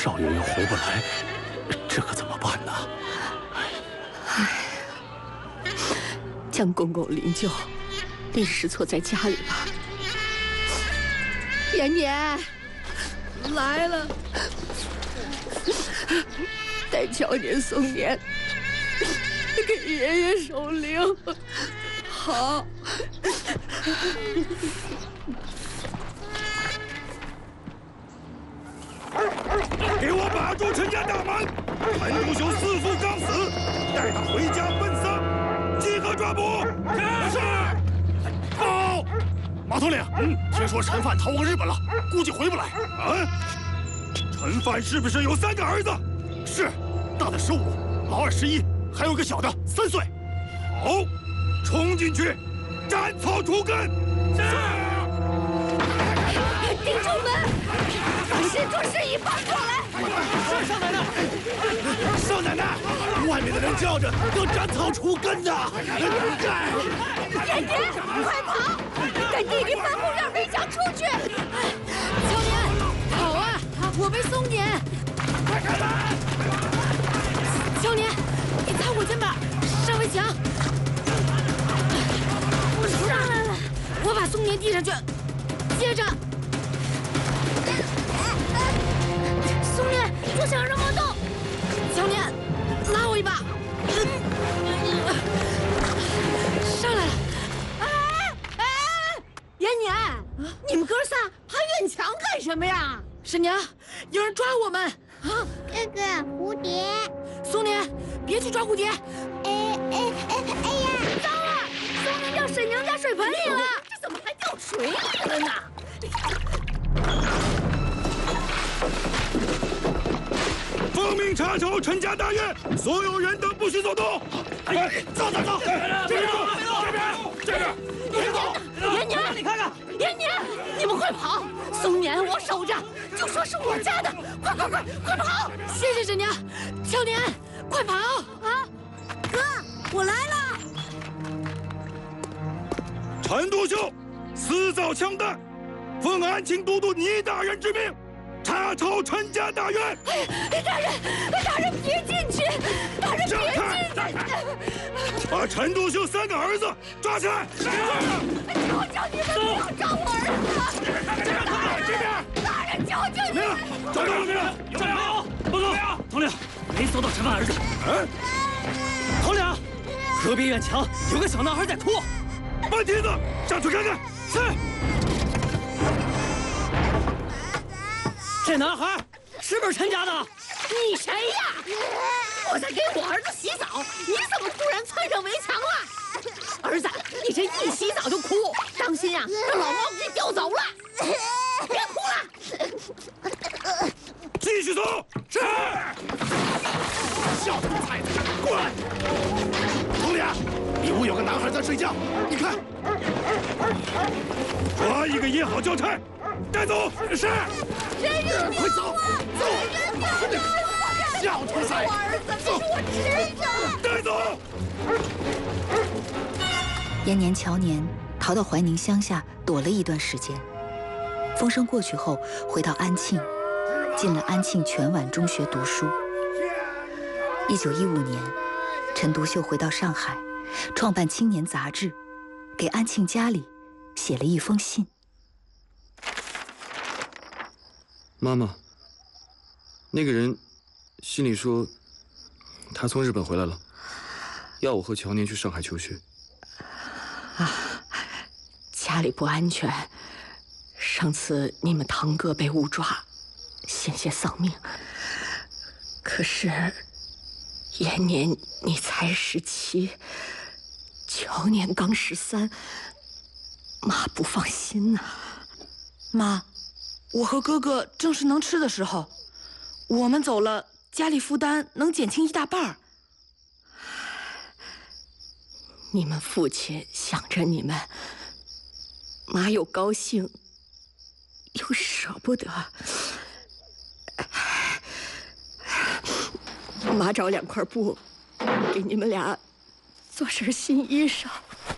少爷又回不来，这可怎么办呢？ 江公公灵柩临时错在家里了。延年来了，带乔年送年，给爷爷守灵。好。 给我把住陈家大门！陈独秀4父刚死，带他回家奔丧，即刻抓捕。是。报。 马统领，听说陈范逃过日本了，估计回不来。 啊？陈范是不是有3个儿子？ 是，大的15，老二11，还有个小的3岁。 好，冲进去，斩草除根。是。 顶住门！把身中事宜搬过来！ 是少奶奶。少奶奶，外面的人叫着要斩草除根的。 延年，快跑！给弟弟翻后院围墙出去！乔年，跑啊！我被松年。 快开门！ 乔年，你擦我肩膀，上围墙。我上来了，我把松年递上去，接着。松年，坐墙上莫动。乔年，拉我一把。上来了。延年，你们哥仨爬院墙干什么呀？婶娘，有人抓我们！啊， 哥哥，蝴蝶。 松年，别去抓蝴蝶！ 哎呀， 糟了，松年掉婶娘家水盆里了！这怎么还掉水里了呢？ 奉命查抄陈家大院，所有人都不许走动。 走！ 这边！ 延年，你看看，延年，你们快跑！松年我守着，就说是我家的，快跑！谢谢婶娘，乔年，快跑啊！ 哥，我来了。 陈独秀私造枪弹，奉安庆都督倪大人之命，查抄陈家大院。 大人别进去！大人别进去！ 把陈独秀3个儿子抓起来！ 求求你们不要抓我儿子！ 这边！ 大人，求求你们！ 找到了没有？ 有没有？报告，统领，没搜到陈范儿子。统领，河边院墙有个小男孩在哭。 慢蹄子，上去看看。 是。这男孩是不是陈家的？ 你谁呀？我在给我儿子洗澡，你怎么突然窜上围墙了？儿子，你这一洗澡就哭，当心啊，让老猫给叼走了！别哭了， 继续走。是。 小兔崽子，滚！统领，里屋有个男孩在睡觉，你看。 抓一个也好交差，带走。是。 快走！走！小兔崽子， 我儿子，这是我侄子， 带走。 延年、乔年逃到怀宁乡下躲了一段时间。风声过去后，回到安庆，进了安庆全晚中学读书。1915年，陈独秀回到上海，创办《青年》杂志，给安庆家里写了一封信。 妈妈，那个人信里说他从日本回来了，要我和乔年去上海求学。 家里不安全，上次你们堂哥被误抓，险些丧命。可是延年你才17，乔年刚13，妈不放心呐。 妈，我和哥哥正是能吃的时候，我们走了，家里负担能减轻1大半。 你们父亲想着你们，妈又高兴，又舍不得。妈找2块布，给你们俩做身新衣裳。